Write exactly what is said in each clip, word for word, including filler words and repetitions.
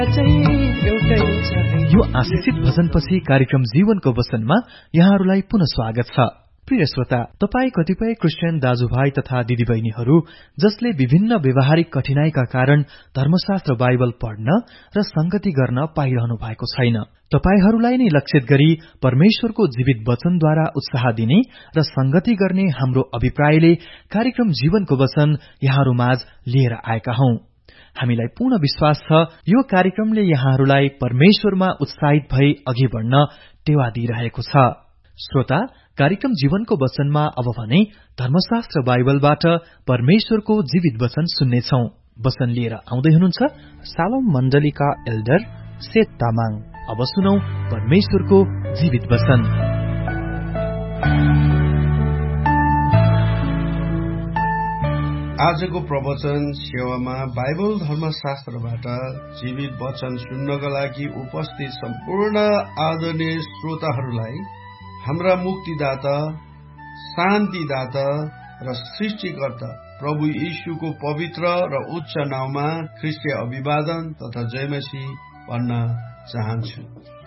यो आशिषित भजनपछि कार्यक्रम जीवनको वचनमा यहाँहरूलाई पुनः स्वागत छ। प्रिय श्रोता, तपाई कतिपय क्रिस्चियन दाजुभाइ तथा दिदीबहिनीहरू जसले विभिन्न व्यवहारिक कठिनाईका कारण धर्मशास्त्र बाइबल पढ्न र संगति गर्न पाइरहनु भएको छैन। तपाईहरूलाई नै लक्षित गरी परमेश्वरको जीवित वचनद्वारा उत्साह दिने र संगति गर्ने हाम्रो अभिप्रायले कार्यक्रम जीवनको वचन यहाँहरू माझ लिएर आएका हौं। हामीलाई पूर्ण विश्वास छ यो कार्यक्रमले यहाँहरूलाई परमेश्वरमा उत्साहित भई अघि बढ्न टेवा दिइरहेको छ। श्रोता, कार्यक्रम जीवनको वचनमा अब भने धर्मशास्त्र बाइबलबाट परमेश्वरको जीवित वचन सुन्नेछौं। वचन लिएर आउँदै हुनुहुन्छ सालोम मण्डलीका एल्डर सेत तामाङ। अब सुनौ परमेश्वरको जीवित वचन। आजको प्रवचन सेवामा बाइबल धर्मशास्त्रबाट जीवित वचन सुन्नका लागि उपस्थित सम्पूर्ण आदरणीय श्रोताहरूलाई हाम्रा मुक्तिदाता, शान्तिदाता र सृष्टिकर्ता प्रभु यीशुको पवित्र र उच्च नाममा ख्रीष्टीय अभिवादन तथा जयमसी भन्न चाहन्छु।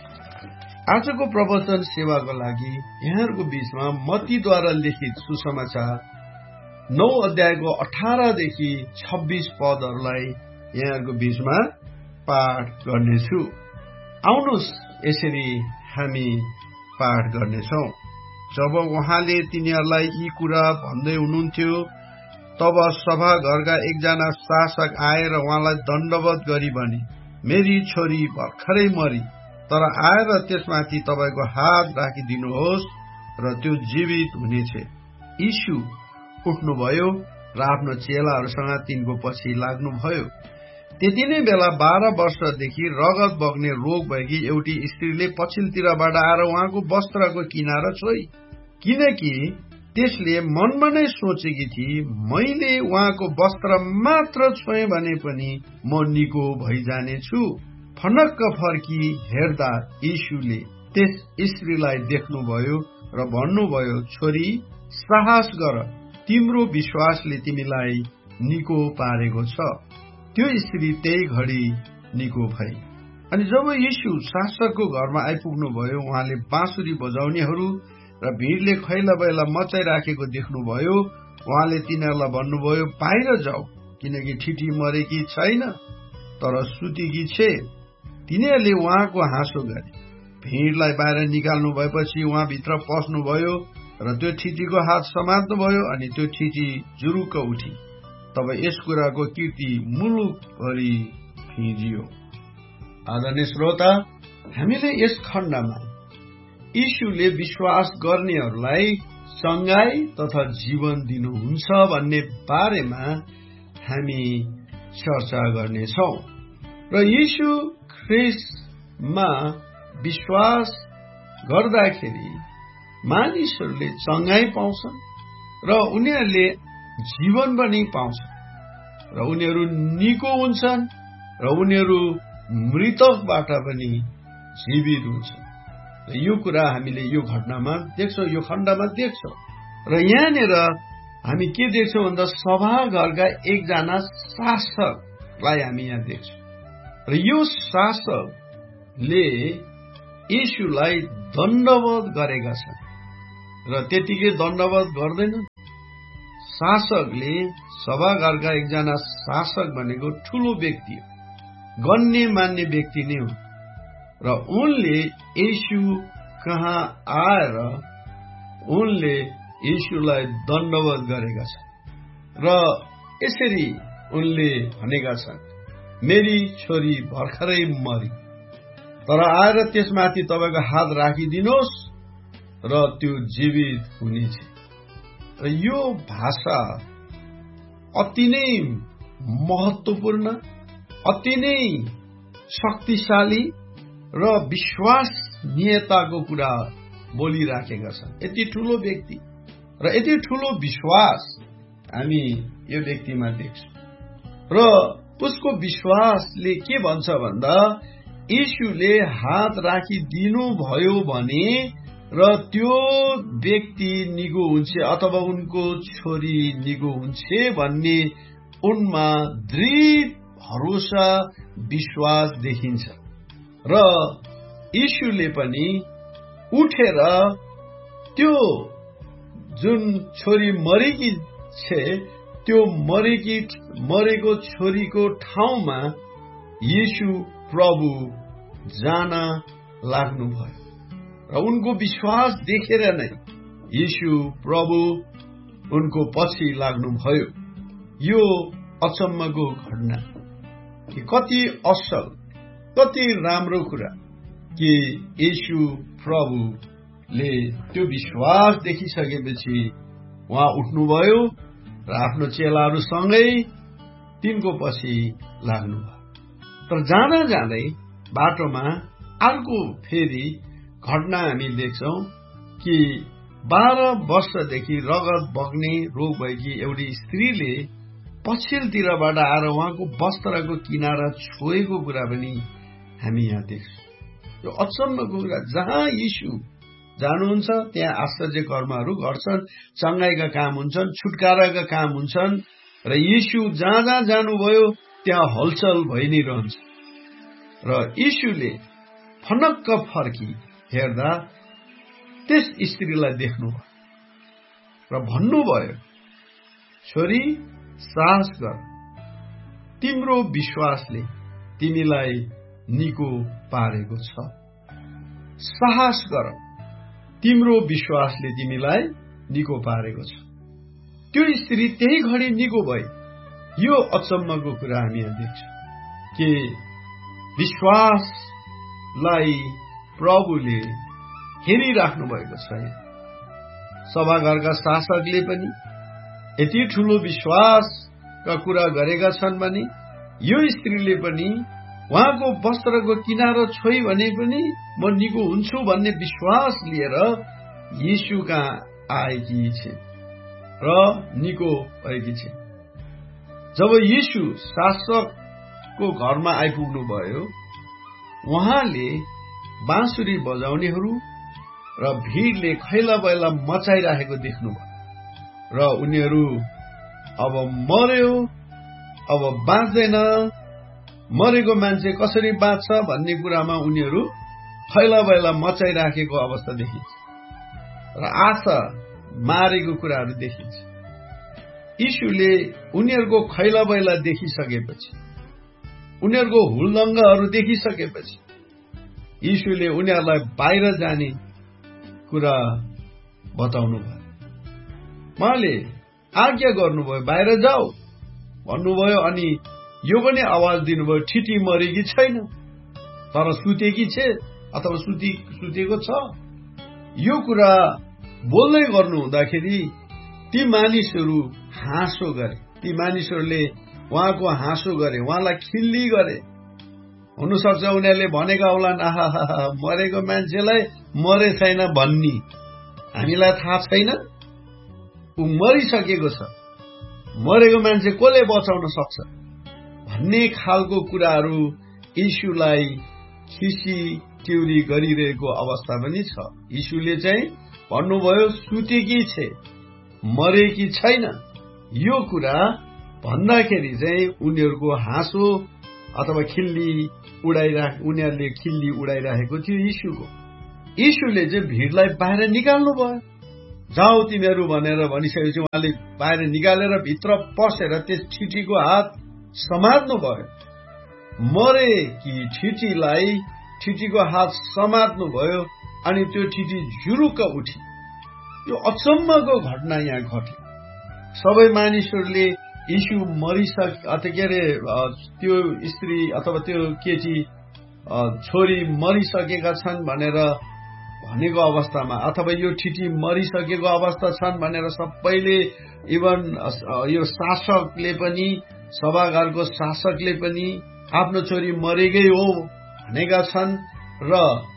आजको प्रवचन सेवाको लागि यहाँहरूको बीचमा मत्तीद्वारा लिखित सुसमाचार नौ अध्यायको अठारदेखि छब्बीस पदहरूलाई यहाँहरूको बीचमा पाठ गर्नेछु। आउनुहोस् यसरी हामी पाठ गर्नेछौँ। जब उहाँले तिनीहरूलाई यी कुरा भन्दै हुनुहुन्थ्यो, तब सभा घरका एकजना शासक आएर उहाँलाई दण्डवत गरी भने, मेरी छोरी भर्खरै मरी, तर आएर त्यसमाथि तपाईको हात राखिदिनुहोस् र त्यो जीवित हुनेछ। यीशु उठ्नुभयो र आफ्नो चेलाहरूसँग तिनको पछि लाग्नुभयो। त्यति नै बेला बाह्र वर्षदेखि रगत बग्ने रोग भएकी एउटी स्त्रीले पछिल्लोतिरबाट आएर उहाँको वस्त्रको किनारा छोई, किनकि त्यसले मनमा नै सोचेकी थिए, मैले उहाँको वस्त्र मात्र छोएँ भने पनि म निको भइजानेछु। फनक्क फर्की हेर्दा यीशुले त्यस स्त्रीलाई देख्नुभयो र भन्नुभयो, छोरी, साहस गर, तिम्रो विश्वासले तिमीलाई निको पारेको छ। त्यो स्त्री त्यही घडी निको भई। अनि जब यीशु शासकको घरमा आइपुग्नुभयो, उहाँले बाँसुरी बजाउनेहरू र भीड़ले खैला बैला मचाइराखेको देख्नुभयो। उहाँले तिनीहरूलाई भन्नुभयो, बाहिर जाऊ, किनकि ठिटी मरेकी छैन तर सुतेकी छे। तिनीहरूले उहाँको हाँसो गरे। भीड़लाई बाहिर निकाल्नु भएपछि उहाँ भित्र पस्नुभयो र त्यो ठिटीको हात समात्नुभयो अनि त्यो ठिटी जुरुक्क उठी। तब यस कुराको कीर्ति मुलुकभरि फिँजियो। आदरणीय श्रोता, हामीले यस खण्डमा यीशुले विश्वास गर्नेहरूलाई चंगाई तथा जीवन दिनुहुन्छ भन्ने बारेमा हामी चर्चा गर्नेछौं। र यीशु ख्रीष्टमा विश्वास गर्दाखेरि मानिसहरूले चंगाई पाउँछन् र उनीहरूले जीवन पनि पाउँछन् र उनीहरू निको हुन्छन् र उनीहरू मृतकबाट पनि जीवित हुन्छन्। र यो कुरा हामीले यो घटनामा देख्छौँ, यो खण्डमा देख्छौँ। र यहाँनिर हामी के देख्छौँ भन्दा सभा घरका एकजना शासकलाई हामी यहाँ देख्छौँ र यो शासकले यीशुलाई दण्डवत गरेका छन् र त्यतिकै दण्डवत गर्दैन। शासकले सभाघरका एकजना शासक भनेको ठूलो व्यक्ति हो, गण्य मान्य व्यक्ति नै हो र उनले यीशु कहाँ आएर उनले यीशुलाई दण्डवत गरेका छन् र यसरी उनले भनेका छन्, मेरी छोरी भर्खरै मरी, तर आएर त्यसमाथि तपाईको हात राखिदिनुहोस् र त्यो जीवित हुनेछ। र यो भाषा अति नै महत्वपूर्ण, अति नै शक्तिशाली र विश्वासनीयताको कुरा बोलिराखेका छन्। यति ठूलो व्यक्ति र यति ठूलो विश्वास हामी यो व्यक्तिमा देख्छौँ र उसको विश्वासले के भन्छ भन्दा यीशुले हात राखिदिनु भयो भने र त्यो व्यक्ति निगो हुन्छ अथवा उनको छोरी निगो हुन्छ भन्ने उनमा दृढ भरोसा विश्वास देखिन्छ। र यीशुले पनि उठेर त्यो जुन छोरी मरेकी छे त्यो मरेकी मरेको छोरीको ठाउँमा यीशु प्रभु जान लाग्नुभयो र उनको विश्वास देखेर नै यीशु प्रभु उनको पछि लाग्नुभयो। यो अचम्मको घटना कि कति असल कति राम्रो कुरा कि यीशु प्रभुले त्यो विश्वास देखिसकेपछि उहाँ उठ्नुभयो र आफ्नो चेलाहरूसँगै तिनको पछि लाग्नुभयो। तर जाँदा जाँदै बाटोमा अर्को फेरि घटना हामी देख्छौं कि बाह्र वर्षदेखि रगत बग्ने रोग भएकी एउटी स्त्रीले पछिल्लोतिरबाट आएर उहाँको वस्त्रको किनारा छोएको कुरा पनि हामी यहाँ देख्छौं। यो अचम्मको कुरा, जहाँ यीशु जानुहुन्छ त्यहाँ आश्चर्य कर्महरू गर्छन्, चङ्गाइका काम हुन्छन्, छुटकाराका काम हुन्छन् र यीशु जहाँ जहाँ जानुभयो त्यहाँ हलचल भइ नै रहन्छ। र यीशुले फनक्क फर्की हेर्दा त्यस स्त्रीलाई देख्नुभयो र भन्नुभयो, छोरी साहस गर, तिम्रो विश्वासले तिमीलाई निको पारेको छ। साहस गर, तिम्रो विश्वासले तिमीलाई निको पारेको छ। त्यो स्त्री त्यही घडी निको भई। यो अचम्मको कुरा हामी यहाँ देख्छौं कि विश्वासलाई प्रभुले हेरिराख्नु भएको छ। सभाघरका शासकले पनि यति ठूलो विश्वासका कुरा गरेका छन् भने यो स्त्रीले पनि उहाँको वस्त्रको किनारा छोई भने पनि म निको हुन्छु भन्ने विश्वास लिएर यीशु कहाँ आएकी छे र निको भएकी छे। जब यीशु शासकको घरमा आइपुग्नु भयो, उहाँले बाँसुरी बजाउनेहरू र भीड़ले खैला बैला मचाइराखेको देख्नुभयो र उनीहरू अब मर्यो, अब बाँच्दैन, मरेको मान्छे कसरी बाँच्छ भन्ने कुरामा उनीहरू खैला बैला मचाइराखेको अवस्था देखिन्छ र आशा मारेको कुराहरू देखिन्छ। यीशुले उनीहरूको खैला बैला देखिसकेपछि, उनीहरूको हुलदङ्गहरू देखिसकेपछि यीशुले उनीहरूलाई बाहिर जाने कुरा बताउनु भयो। उहाँले आज्ञा गर्नुभयो, बाहिर जाऊ भन्नुभयो। अनि यो पनि आवाज दिनुभयो, ठिटी मरेकी छैन तर सुतेकी छे अथवा सुती सुतेको छ। यो कुरा बोल्दै गर्नु हुँदाखेरि ती मानिसहरू हाँसो गरे, ती मानिसहरूले उहाँको हाँसो गरे, उहाँलाई खिल्ली गरे। हुनसक्छ उनीहरूले भनेका होलान्, आहा मरेको मान्छेलाई मरे छैन भन्ने हामीलाई थाहा छैन, ऊ मरिसकेको छ, मरेको मान्छे कसले बचाउन सक्छ भन्ने खालको कुराहरू यीशुलाई खिसी टिउरी गरिरहेको अवस्था पनि छ। यीशुले चाहिँ भन्नुभयो, सुतेकी छे, मरेकी छैन। यो कुरा भन्दाखेरि चाहिँ उनीहरूको हाँसो अथवा खिल्ली उडाइराख उनीहरूले खिल्ली उडाइराखेको थियो यीशुको। यीशुले चाहिँ भीड़लाई बाहिर निकाल्नु भयो, जाऊ तिमीहरू भनेर भनिसकेपछि उहाँले बाहिर निकालेर भित्र पसेर त्यस ठिटीको हात समात्नु भयो। मरे कि ठिटीलाई ठिटीको हात समात्नु भयो अनि त्यो ठिटी जुरुक्क उठी। यो अचम्मको घटना यहाँ घट्यो। सबै मानिसहरूले यीशु मरिसक अथवा के अरे त्यो स्त्री अथवा त्यो केटी छोरी मरिसकेका छन् भनेर भनेको अवस्थामा अथवा यो ठिटी मरिसकेको अवस्था छन् भनेर सबैले, इभन यो शासकले पनि, सभाघरको शासकले पनि आफ्नो छोरी मरेकै हो भनेका छन् र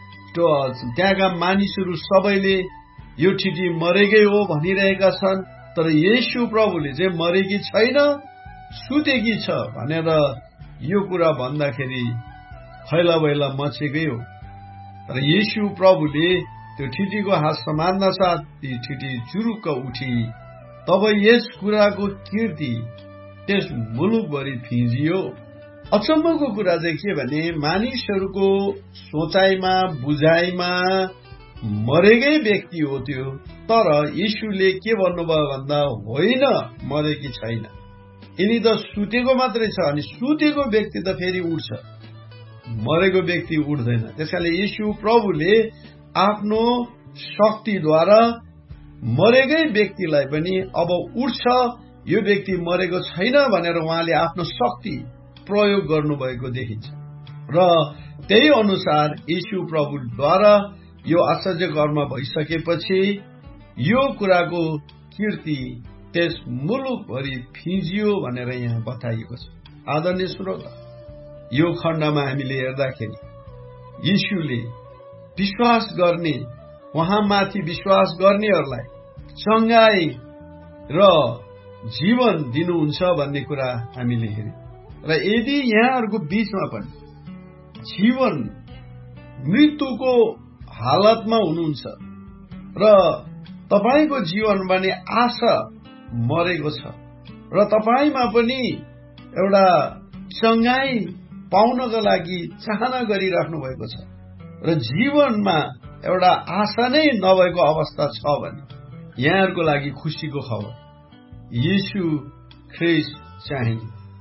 त्यहाँका मानिसहरू सबैले यो ठिटी मरेकै हो भनिरहेका छन्। तर येशू प्रभुले चाहिँ मरेकी छैन, सुतेकी छ भनेर यो कुरा भन्दाखेरि खैला बैला मचेकै हो। तर येशू प्रभुले त्यो ठिटीको हात समात्न साथ ती ठिटी जुरुक्क उठी। तब यस कुराको कीर्ति त्यस मुलुकभरि फिँजियो अचम्मको कुरा चाहिँ के भने मानिसहरूको सोचाइमा बुझाइमा मरेकै व्यक्ति हो त्यो, तर यीशुले के भन्नुभयो भन्दा होइन मरेकी छैन, यिनी त सुतेको मात्रै छ। अनि सुतेको व्यक्ति त फेरि उठ्छ, मरेको व्यक्ति उठ्दैन। त्यसकारण यीशु प्रभुले आफ्नो शक्तिद्वारा मरेकै व्यक्तिलाई पनि अब उठ्छ, यो व्यक्ति मरेको छैन भनेर उहाँले आफ्नो शक्ति प्रयोग गर्नुभएको देखिन्छ। र त्यही अनुसार यीशु प्रभुद्वारा यो आश्चर्य कर्म भइसकेपछि यो कुराको कीर्ति त्यस मुलुकभरि फिँजियो भनेर यहाँ बताइएको छ। आदरणीय श्रोता, यो खण्डमा हामीले हेर्दाखेरि यीशुले विश्वास गर्ने, उहाँमाथि विश्वास गर्नेहरूलाई चङ्गाई र जीवन दिनुहुन्छ भन्ने कुरा हामीले हेर्यौं। र यदि यहाँहरूको बीचमा पनि जीवन मृत्युको हालतमा हुनुहुन्छ र तपाईको जीवन पनि आशा मरेको छ र तपाईमा पनि एउटा चङ्गाई पाउनका लागि चाहना गरिराख्नु भएको छ र जीवनमा एउटा आशा नै नभएको अवस्था छ भने यहाँहरूको लागि खुसीको खबर, यीशु ख्रीष्ट चाहिँ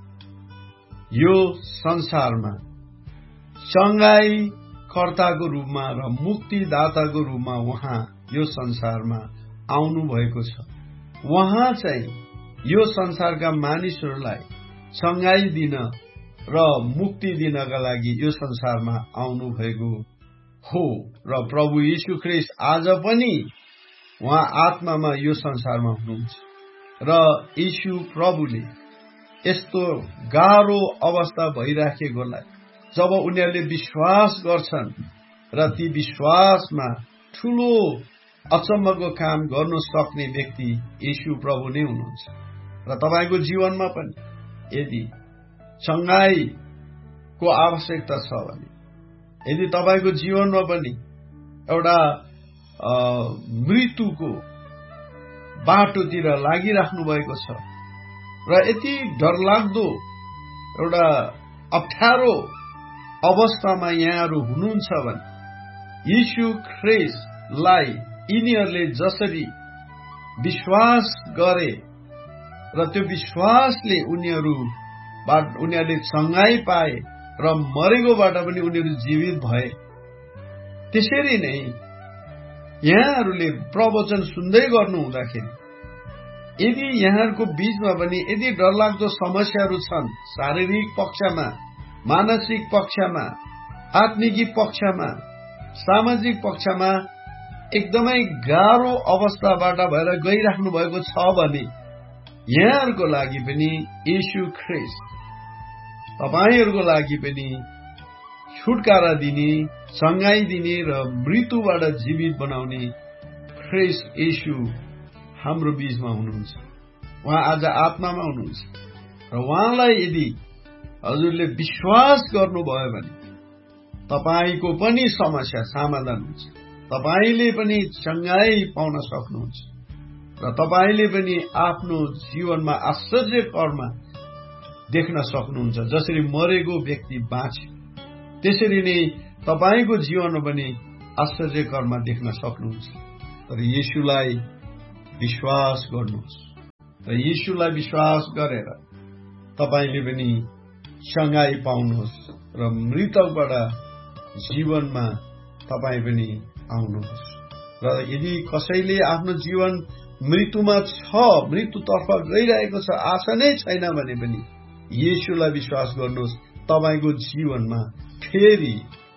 यो संसारमा चङ्गाई कर्ताको रूपमा र मुक्तिदाताको रूपमा उहाँ यो संसारमा आउनु भएको छ। उहाँ चाहिँ यो संसारका मानिसहरूलाई चङ्गाई दिन र मुक्ति दिनका लागि यो संसारमा आउनु भएको हो। र प्रभु यीशु ख्रीष्ट आज पनि उहाँ आत्मामा यो संसारमा हुनुहुन्छ र यीशु प्रभुले यस्तो गाह्रो अवस्था भइराखेकोलाई जब उनीहरूले विश्वास गर्छन् र ती विश्वासमा ठूलो अचम्मको काम गर्न सक्ने व्यक्ति यीशु प्रभु नै हुनुहुन्छ। र तपाईको जीवनमा पनि यदि चङ्गाईको आवश्यकता छ भने, यदि तपाईको जीवनमा पनि एउटा मृत्युको बाटोतिर लागिराख्नु भएको छ र यति डरलाग्दो एउटा अप्ठ्यारो अवस्थामा यहाँहरू हुनुहुन्छ भने यीशु ख्रीष्टलाई यिनीहरूले जसरी विश्वास गरे र त्यो विश्वासले उनीहरू उनीहरूले चङ्गाई पाए र मरेकोबाट पनि उनीहरू जीवित भए, त्यसरी नै यहाँहरूले प्रवचन सुन्दै गर्नु हुँदाखेरि यदि यहाँहरूको बीचमा पनि यदि डरलाग्दो समस्याहरू छन्, शारीरिक पक्षमा, मानसिक पक्षमा, आत्मिकी पक्षमा, सामाजिक पक्षमा एकदमै गाह्रो अवस्थाबाट भएर गइराख्नु भएको छ भने यहाँहरूको लागि पनि यीशु ख्रीष्ट तपाईहरूको लागि पनि छुटकारा दिने, चङ्गाई दिने र मृत्युबाट जीवित बनाउने ख्रीष्ट यीशु हाम्रो बीचमा हुनुहुन्छ। उहाँ आज आत्मामा हुनुहुन्छ र उहाँलाई यदि हजुरले विश्वास गर्नुभयो भने तपाईको पनि समस्या समाधान हुन्छ, तपाईले पनि चङ्गाई पाउन सक्नुहुन्छ र तपाईले पनि आफ्नो जीवनमा आश्चर्य कर्म देख्न सक्नुहुन्छ। जसरी मरेको व्यक्ति बाँच्यो त्यसरी नै तपाईको जीवनमा पनि आश्चर्य कर्म देख्न सक्नुहुन्छ। तर यीशुलाई विश्वास गर्नुहोस् र यीशुलाई विश्वास गरेर तपाईले पनि चङ्गाई पाउनुहोस् र मृतकबाट जीवनमा तपाई पनि आउनुहोस्। र यदि कसैले आफ्नो जीवन मृत्युमा छ, मृत्युतर्फ गइरहेको छ, आशा नै छैन भने पनि यीशुलाई विश्वास गर्नुहोस्, तपाईको जीवनमा फेरि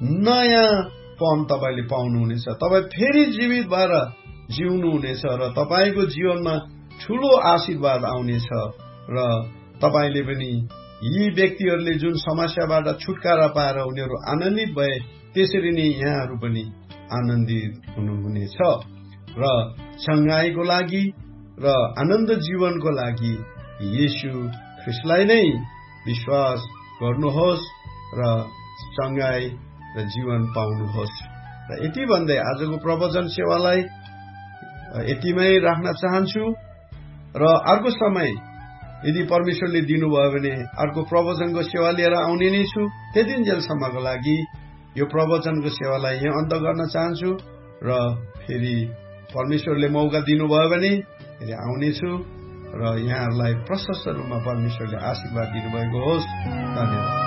नयाँपन तपाईले पाउनुहुनेछ, तपाईँ फेरि जीवित भएर जिउनुहुनेछ र तपाईको जीवनमा ठूलो आशीर्वाद आउनेछ र तपाईले पनि यी व्यक्तिहरूले जुन समस्याबाट छुटकारा पाएर उनीहरू आनन्दित भए त्यसरी नै यहाँहरू पनि आनन्दित हुनुहुनेछ र चङ्गाईको लागि र आनन्द जीवनको लागि यीशु ख्रीष्टलाई नै विश्वास गर्नुहोस् र चङ्गाई र जीवन पाउनुहोस्। र यति भन्दै आजको प्रवचन सेवालाई यतिमै राख्न चाहन्छु र अर्को समय यदि परमेश्वरले दिनुभयो भने अर्को प्रवचनको सेवा लिएर आउने नै छु। त्यतिन्जेलसम्मको लागि यो प्रवचनको सेवालाई यहाँ अन्त गर्न चाहन्छु र फेरि परमेश्वरले मौका दिनुभयो भने फेरि आउने छु र यहाँहरूलाई प्रशस्त रूपमा परमेश्वरले आशीर्वाद दिनुभएको होस्। धन्यवाद।